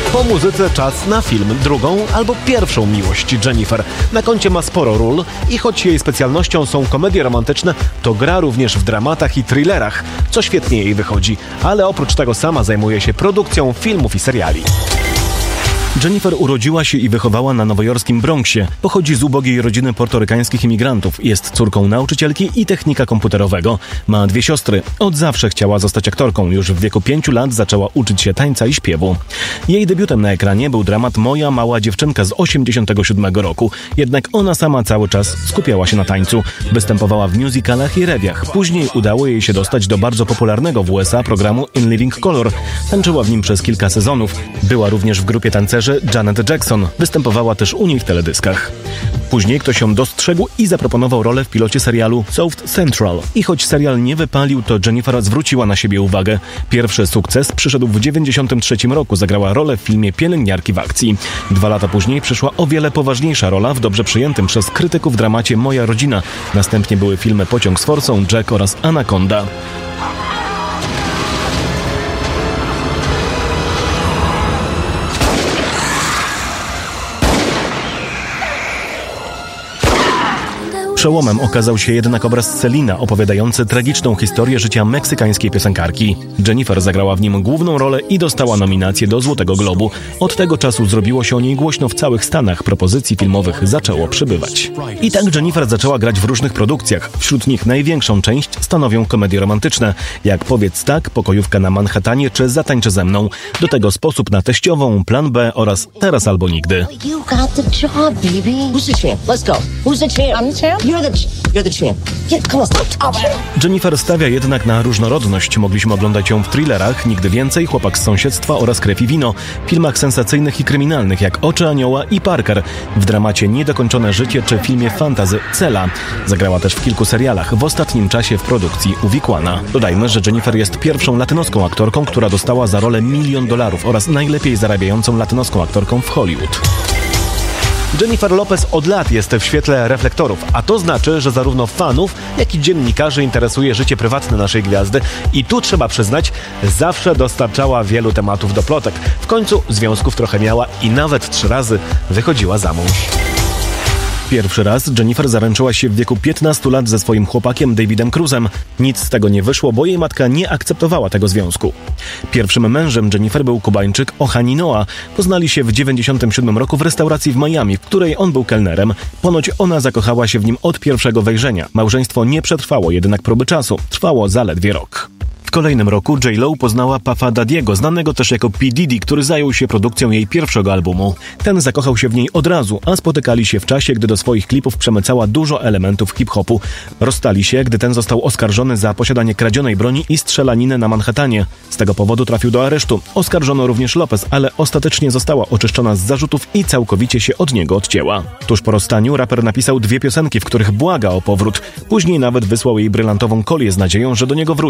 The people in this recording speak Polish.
Po muzyce czas na film, drugą albo pierwszą miłość Jennifer. Na koncie ma sporo ról i choć jej specjalnością są komedie romantyczne, to gra również w dramatach i thrillerach, co świetnie jej wychodzi. Ale oprócz tego sama zajmuje się produkcją filmów i seriali. Jennifer urodziła się i wychowała na nowojorskim Bronxie. Pochodzi z ubogiej rodziny portorykańskich imigrantów. Jest córką nauczycielki i technika komputerowego. Ma 2 siostry. Od zawsze chciała zostać aktorką. Już w wieku 5 lat zaczęła uczyć się tańca i śpiewu. Jej debiutem na ekranie był dramat Moja mała dziewczynka z 1987 roku. Jednak ona sama cały czas skupiała się na tańcu. Występowała w musicalach i rewiach. Później udało jej się dostać do bardzo popularnego w USA programu In Living Color. Tańczyła w nim przez kilka sezonów. Była również w grupie tancerzy Janet Jackson. Występowała też u niej w teledyskach. Później ktoś ją dostrzegł i zaproponował rolę w pilocie serialu South Central. I choć serial nie wypalił, to Jennifer zwróciła na siebie uwagę. Pierwszy sukces przyszedł w 1993 roku. Zagrała rolę w filmie Pielęgniarki w akcji. 2 lata później przyszła o wiele poważniejsza rola w dobrze przyjętym przez krytyków dramacie Moja rodzina. Następnie były filmy Pociąg z forsą, Jack oraz Anaconda. Przełomem okazał się jednak obraz Selina, opowiadający tragiczną historię życia meksykańskiej piosenkarki. Jennifer zagrała w nim główną rolę i dostała nominację do Złotego Globu. Od tego czasu zrobiło się o niej głośno w całych Stanach. Propozycji filmowych zaczęło przybywać. I tak Jennifer zaczęła grać w różnych produkcjach. Wśród nich największą część stanowią komedie romantyczne, jak Powiedz tak, Pokojówka na Manhattanie czy Zatańcz ze mną. Do tego Sposób na teściową, Plan B oraz Teraz albo nigdy. You got the job, baby. Who's the champ? Let's go. Who's the champ? I'm the champ. You're the champ. Yeah, come on, stop. Jennifer stawia jednak na różnorodność. Mogliśmy oglądać ją w thrillerach Nigdy więcej, Chłopak z sąsiedztwa oraz Krew i wino, filmach sensacyjnych i kryminalnych jak Oczy anioła i Parker, w dramacie Niedokończone życie czy filmie fantasy Cela. Zagrała też w kilku serialach, w ostatnim czasie w produkcji Uwikłana. Dodajmy, że Jennifer jest pierwszą latynoską aktorką, która dostała za rolę $1 milion oraz najlepiej zarabiającą latynoską aktorką w Hollywood. Jennifer Lopez od lat jest w świetle reflektorów, a to znaczy, że zarówno fanów, jak i dziennikarzy interesuje życie prywatne naszej gwiazdy i tu trzeba przyznać, zawsze dostarczała wielu tematów do plotek. W końcu związków trochę miała i nawet 3 razy wychodziła za mąż. Pierwszy raz Jennifer zaręczyła się w wieku 15 lat ze swoim chłopakiem Davidem Cruzem. Nic z tego nie wyszło, bo jej matka nie akceptowała tego związku. Pierwszym mężem Jennifer był Kubańczyk Ohani Noa. Poznali się w 1997 roku w restauracji w Miami, w której on był kelnerem. Ponoć ona zakochała się w nim od pierwszego wejrzenia. Małżeństwo nie przetrwało jednak próby czasu. Trwało zaledwie rok. W kolejnym roku J.Lo poznała Puffa Daddiego, znanego też jako P. Diddy, który zajął się produkcją jej pierwszego albumu. Ten zakochał się w niej od razu, a spotykali się w czasie, gdy do swoich klipów przemycała dużo elementów hip-hopu. Rozstali się, gdy ten został oskarżony za posiadanie kradzionej broni i strzelaninę na Manhattanie. Z tego powodu trafił do aresztu. Oskarżono również Lopez, ale ostatecznie została oczyszczona z zarzutów i całkowicie się od niego odcięła. Tuż po rozstaniu raper napisał 2 piosenki, w których błaga o powrót. Później nawet wysłał jej brylantową kolię z nadzieją, że do niego wróci.